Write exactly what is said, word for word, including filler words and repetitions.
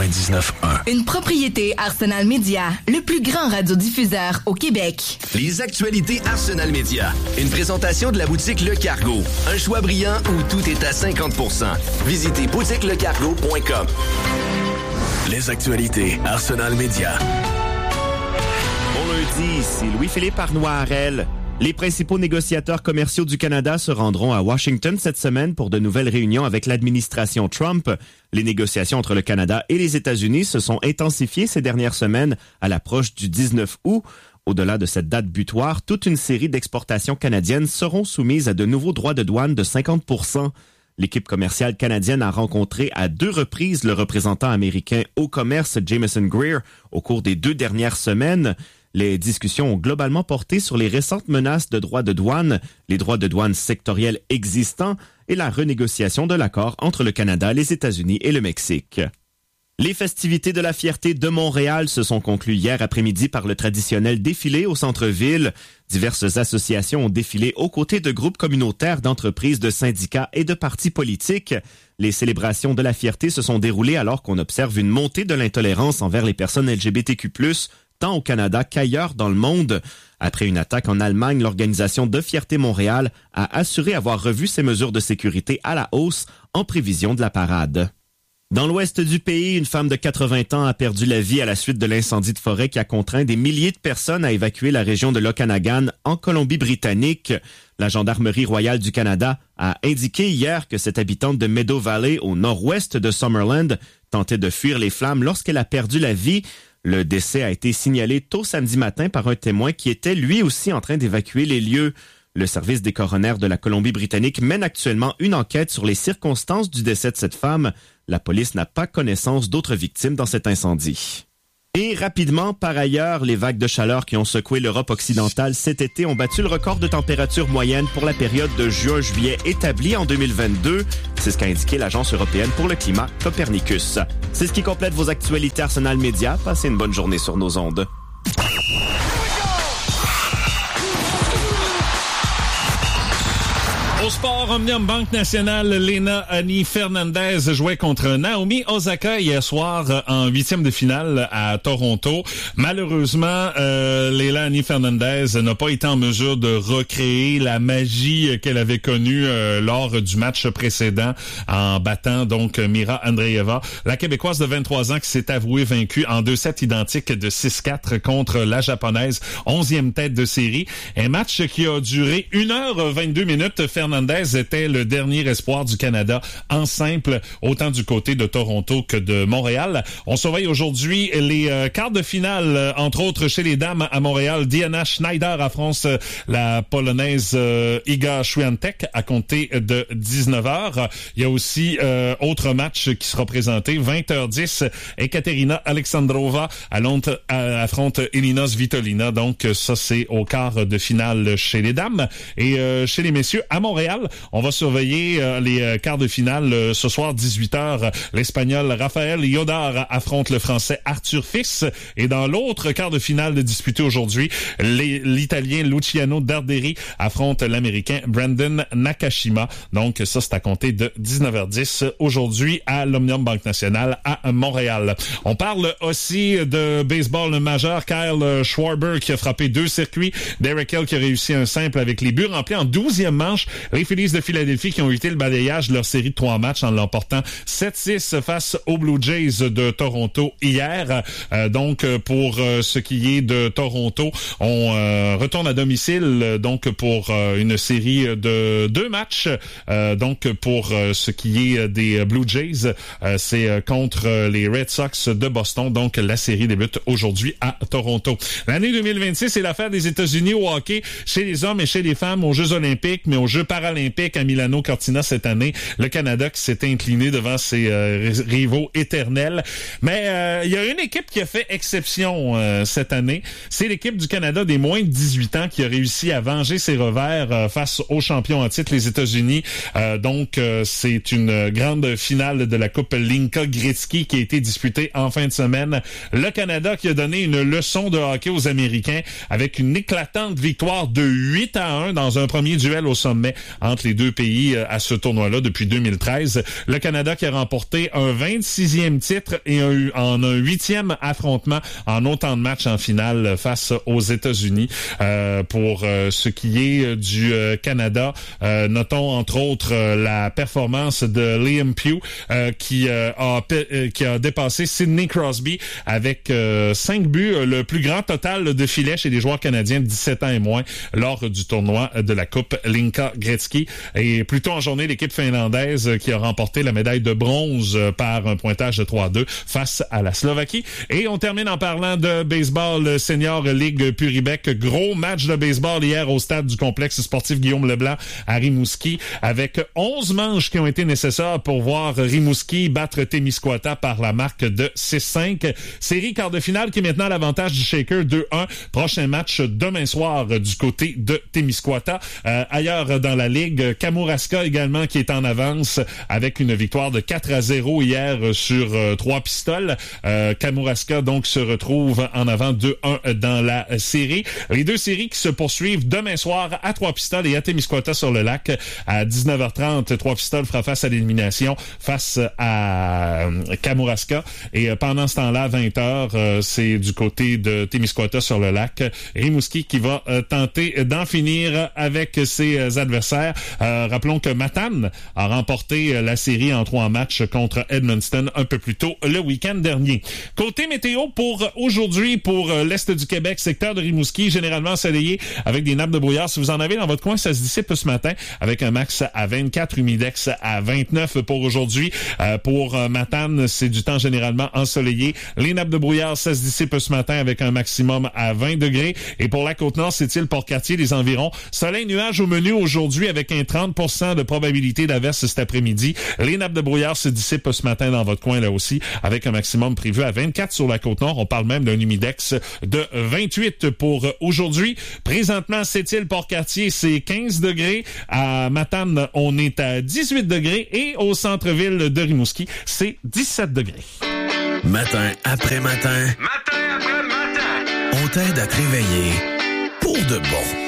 quatre-vingt-dix-neuf un. Une propriété Arsenal Média, le plus grand radiodiffuseur au Québec. Les actualités Arsenal Média. Une présentation de la boutique Le Cargo. Un choix brillant où tout est à cinquante pour cent. Visitez boutique le cargo point com. Les actualités Arsenal Média. Bon lundi, ici Louis-Philippe Arnois-Harel. Les principaux négociateurs commerciaux du Canada se rendront à Washington cette semaine pour de nouvelles réunions avec l'administration Trump. Les négociations entre le Canada et les États-Unis se sont intensifiées ces dernières semaines à l'approche du dix-neuf août. Au-delà de cette date butoir, toute une série d'exportations canadiennes seront soumises à de nouveaux droits de douane de cinquante pour cent. L'équipe commerciale canadienne a rencontré à deux reprises le représentant américain au commerce Jameson Greer au cours des deux dernières semaines. Les discussions ont globalement porté sur les récentes menaces de droits de douane, les droits de douane sectoriels existants et la renégociation de l'accord entre le Canada, les États-Unis et le Mexique. Les festivités de la fierté de Montréal se sont conclues hier après-midi par le traditionnel défilé au centre-ville. Diverses associations ont défilé aux côtés de groupes communautaires, d'entreprises, de syndicats et de partis politiques. Les célébrations de la fierté se sont déroulées alors qu'on observe une montée de l'intolérance envers les personnes L G B T Q plus, tant au Canada qu'ailleurs dans le monde. Après une attaque en Allemagne, l'organisation de Fierté Montréal a assuré avoir revu ses mesures de sécurité à la hausse en prévision de la parade. Dans l'ouest du pays, une femme de quatre-vingts ans a perdu la vie à la suite de l'incendie de forêt qui a contraint des milliers de personnes à évacuer la région de l'Okanagan en Colombie-Britannique. La Gendarmerie royale du Canada a indiqué hier que cette habitante de Meadow Valley, au nord-ouest de Summerland, tentait de fuir les flammes lorsqu'elle a perdu la vie. Le décès a été signalé tôt samedi matin par un témoin qui était lui aussi en train d'évacuer les lieux. Le service des coroner de la Colombie-Britannique mène actuellement une enquête sur les circonstances du décès de cette femme. La police n'a pas connaissance d'autres victimes dans cet incendie. Et rapidement, par ailleurs, les vagues de chaleur qui ont secoué l'Europe occidentale cet été ont battu le record de température moyenne pour la période de juin-juillet établie en deux mille vingt-deux. C'est ce qu'a indiqué l'Agence européenne pour le climat, Copernicus. C'est ce qui complète vos actualités Arsenal Média. Passez une bonne journée sur nos ondes. Au sport, Omnium Banque Nationale, Lena Annie Fernandez jouait contre Naomi Osaka hier soir en huitième de finale à Toronto. Malheureusement, euh, Lena Annie Fernandez n'a pas été en mesure de recréer la magie qu'elle avait connue euh, lors du match précédent en battant donc Mira Andreeva, la Québécoise de vingt-trois ans qui s'est avouée vaincue en deux sets identiques de six quatre contre la Japonaise, onzième tête de série. Un match qui a duré une heure vingt-deux minutes. Fernandez était le dernier espoir du Canada en simple, autant du côté de Toronto que de Montréal. On surveille aujourd'hui les euh, quarts de finale, euh, entre autres chez les dames à Montréal. Diana Schneider affronte euh, la Polonaise euh, Iga Swiatek à compter de dix-neuf heures. Il y a aussi euh, autre match qui sera présenté, vingt heures dix. Ekaterina Alexandrova affronte Elina Svitolina. Donc ça, c'est au quart de finale chez les dames. Et euh, chez les messieurs, à Montréal, on va surveiller euh, les euh, quarts de finale euh, ce soir, dix-huit heures. L'Espagnol Rafael Yodar affronte le Français Arthur Fils. Et dans l'autre quart de finale disputé aujourd'hui, les, l'Italien Luciano Darderi affronte l'Américain Brandon Nakashima. Donc ça, c'est à compter de dix-neuf heures dix aujourd'hui à l'Omnium Banque Nationale à Montréal. On parle aussi de baseball majeur. Kyle Schwarber qui a frappé deux circuits. Derek Hill qui a réussi un simple avec les buts remplis en douzième manche. Les Phillies de Philadelphie qui ont évité le balayage de leur série de trois matchs en l'emportant sept six face aux Blue Jays de Toronto hier. Euh, donc, pour euh, ce qui est de Toronto, on euh, retourne à domicile donc pour euh, une série de deux matchs. Euh, donc, pour euh, ce qui est des Blue Jays, euh, c'est contre les Red Sox de Boston. Donc, la série débute aujourd'hui à Toronto. L'année deux mille vingt-six, c'est l'affaire des États-Unis au hockey, chez les hommes et chez les femmes aux Jeux olympiques, mais aux Jeux paralympiques à Milano Cortina cette année. Le Canada qui s'est incliné devant ses euh, rivaux éternels. Mais euh, il y a une équipe qui a fait exception euh, cette année. C'est l'équipe du Canada des moins de dix-huit ans qui a réussi à venger ses revers euh, face aux champions en titre, les États-Unis. Euh, donc, euh, c'est une grande finale de la Coupe Linka Gretzky qui a été disputée en fin de semaine. Le Canada qui a donné une leçon de hockey aux Américains avec une éclatante victoire de huit à un dans un premier duel au sommet entre les deux pays à ce tournoi-là depuis deux mille treize. Le Canada qui a remporté un vingt-sixième titre et un, en un huitième affrontement en autant de matchs en finale face aux États-Unis. Euh, pour euh, ce qui est du euh, Canada, euh, notons entre autres euh, la performance de Liam Pugh euh, qui, euh, a, euh, qui a dépassé Sidney Crosby avec euh, cinq buts, le plus grand total de filets chez les joueurs canadiens de dix-sept ans et moins lors du tournoi de la Coupe Linka Gretzky. Et plus tôt en journée, l'équipe finlandaise qui a remporté la médaille de bronze par un pointage de trois à deux face à la Slovaquie. Et on termine en parlant de baseball senior Ligue Puribec. Gros match de baseball hier au stade du complexe sportif Guillaume Leblanc à Rimouski avec onze manches qui ont été nécessaires pour voir Rimouski battre Témiscouata par la marque de six cinq. Série quart de finale qui est maintenant à l'avantage du Shaker deux un. Prochain match demain soir du côté de Témiscouata. Euh, ailleurs dans la Ligue, Kamouraska également qui est en avance avec une victoire de quatre à zéro hier sur euh, trois pistoles. Euh, Kamouraska donc se retrouve en avant deux un dans la série. Les deux séries qui se poursuivent demain soir à Trois-Pistoles et à Témiscouata sur le lac à dix-neuf heures trente. Trois-Pistoles fera face à l'élimination face à Kamouraska. Et pendant ce temps-là, à vingt heures, c'est du côté de Témiscouata sur le lac. Rimouski qui va tenter d'en finir avec ses adversaires. Euh, rappelons que Matane a remporté la série en trois matchs contre Edmundston un peu plus tôt le week-end dernier. Côté météo pour aujourd'hui, pour l'Est du Québec, secteur de Rimouski, généralement ensoleillé avec des nappes de brouillard. Si vous en avez dans votre coin, ça se dissipe ce matin avec un max à vingt-quatre, humidex à vingt-neuf pour aujourd'hui. Euh, pour euh, Matane, c'est du temps généralement ensoleillé. Les nappes de brouillard, ça se dissipe ce matin avec un maximum à vingt degrés. Et pour la Côte-Nord, c'est-il Port-Cartier, les environs. Soleil, nuage au menu aujourd'hui avec un trente pour cent de probabilité d'averse cet après-midi. Les nappes de brouillard se dissipent ce matin dans votre coin là aussi avec un maximum prévu à vingt-quatre sur la Côte-Nord. On parle même d'un humidex de vingt-huit pour aujourd'hui. Présentement, c'est-il Port-Cartier, c'est quinze degrés. À Matane, on est à dix-huit degrés. Et au centre-ville de Rimouski, c'est dix-sept degrés. Matin après matin. Matin après matin. On t'aide à te réveiller pour de bon.